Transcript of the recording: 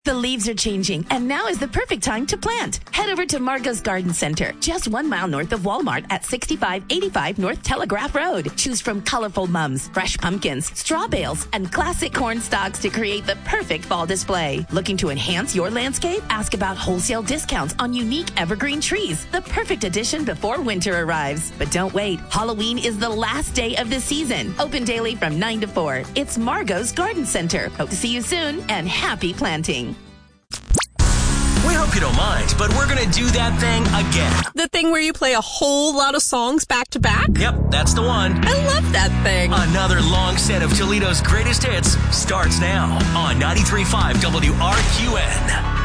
The leaves are changing, and now is the perfect time to plant. Head over to Margot's Garden Center, just 1 mile north of Walmart at 6585 North Telegraph Road. Choose from colorful mums, fresh pumpkins, straw bales, and classic corn stalks to create the perfect fall display. Looking to enhance your landscape? Ask about wholesale discounts on unique evergreen trees, the perfect addition before winter arrives. But don't wait. Halloween is the last day of the season. Open daily from 9 to 4. It's Margot's Garden Center. Hope to see you soon, and happy planting. We hope you don't mind, but we're going to do that thing again. The thing where you play a whole lot of songs back to back? Yep, that's the one. I love that thing. Another long set of Toledo's greatest hits starts now on 93.5 WRQN.